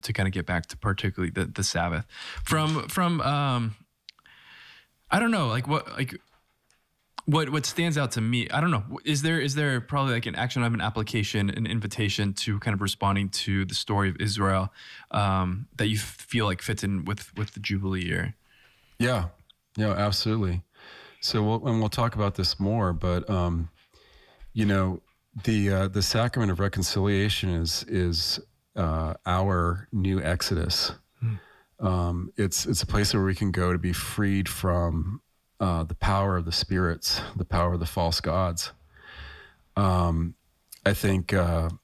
to kind of get back to particularly the Sabbath. From I don't know, what stands out to me, I don't know, is there probably like an action item, an application, an invitation to kind of responding to the story of Israel that you feel like fits in with the Jubilee year? Yeah, absolutely. So we'll talk about this more, but the sacrament of reconciliation is our new Exodus. It's a place where we can go to be freed from the power of the spirits, the power of the false gods. I think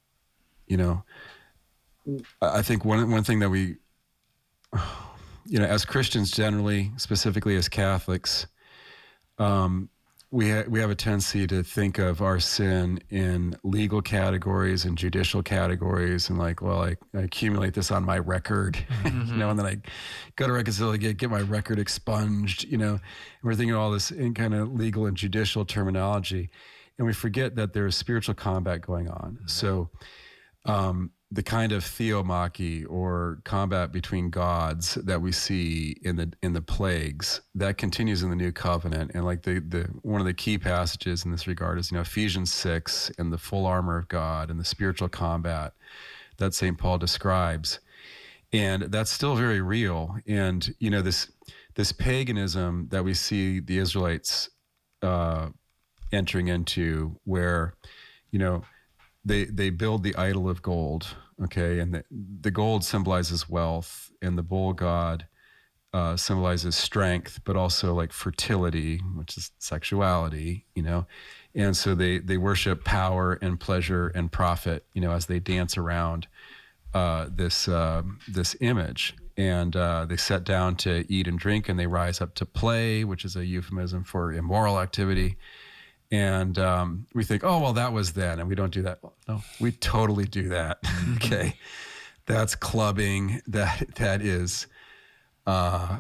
one thing that we, as Christians generally, specifically as Catholics, we have a tendency to think of our sin in legal categories and judicial categories, and I accumulate this on my record, and then I go to reconciliation, get my record expunged, and we're thinking of all this in kind of legal and judicial terminology, and we forget that there's spiritual combat going on. So the kind of theomachy or combat between gods that we see in the plagues, that continues in the New Covenant. And the one of the key passages in this regard is Ephesians 6 and the full armor of God and the spiritual combat that St. Paul describes. And that's still very real. And this paganism that we see the Israelites entering into, where they build the idol of gold, okay, and the gold symbolizes wealth, and the bull god symbolizes strength, but also like fertility, which is sexuality, and so they worship power and pleasure and profit, as they dance around this image, and they sit down to eat and drink, and they rise up to play, which is a euphemism for immoral activity. And we think, oh, well, that was then, and we don't do that. No, we totally do that. Okay, that's clubbing. That is, the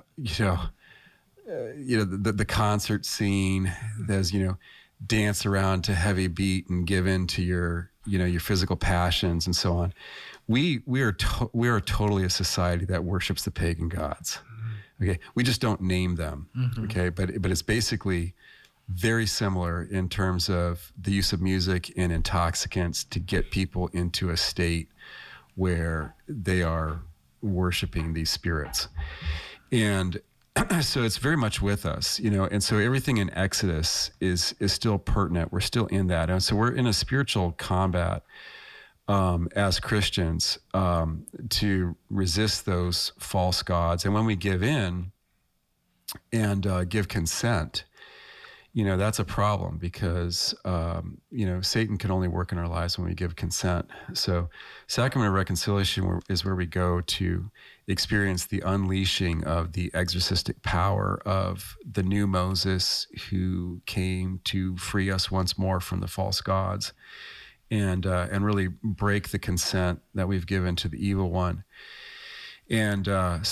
concert scene. There's dance around to heavy beat and give in to your physical passions and so on. We are totally a society that worships the pagan gods. Okay, we just don't name them. Okay, but it's basically very similar in terms of the use of music and intoxicants to get people into a state where they are worshiping these spirits. And so it's very much with us, and so everything in Exodus is still pertinent. We're still in that. And so we're in a spiritual combat as Christians to resist those false gods. And when we give in and give consent, that's a problem, because, Satan can only work in our lives when we give consent. So Sacrament of Reconciliation is where we go to experience the unleashing of the exorcistic power of the new Moses, who came to free us once more from the false gods, and really break the consent that we've given to the evil one. And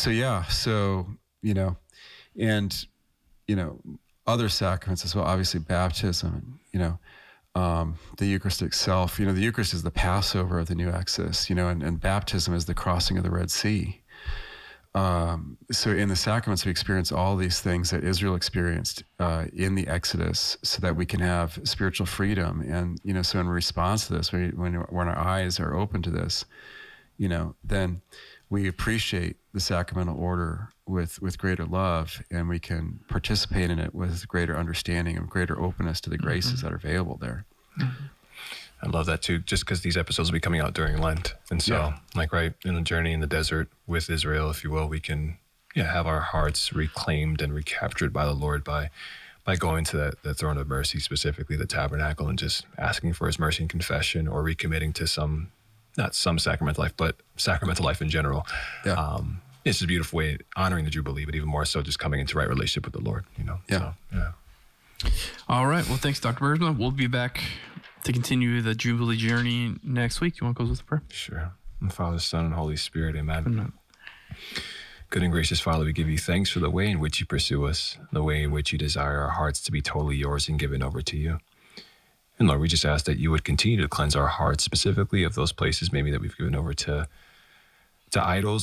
other sacraments as well, obviously baptism, the Eucharist itself. The Eucharist is the Passover of the new Exodus, and baptism is the crossing of the Red Sea. So in the sacraments, we experience all these things that Israel experienced in the Exodus, so that we can have spiritual freedom. And, so in response to this, when our eyes are open to this, then we appreciate the sacramental order with greater love, and we can participate in it with greater understanding and greater openness to the graces that are available there. I love that too, just because these episodes will be coming out during Lent. And so right in the journey in the desert with Israel, if you will, we can have our hearts reclaimed and recaptured by the Lord by going to the throne of mercy, specifically the tabernacle, and just asking for his mercy and confession, or recommitting to not some sacramental life, but sacramental life in general. Yeah. It's a beautiful way of honoring the Jubilee, but even more so just coming into right relationship with the Lord, Yeah. So. All right. Well, thanks, Dr. Bergsma. We'll be back to continue the Jubilee journey next week. You want to close with a prayer? Sure. And Father, Son, and Holy Spirit, amen. Amen. Good and gracious Father, we give you thanks for the way in which you pursue us, the way in which you desire our hearts to be totally yours and given over to you. And Lord, we just ask that you would continue to cleanse our hearts, specifically of those places maybe that we've given over to idols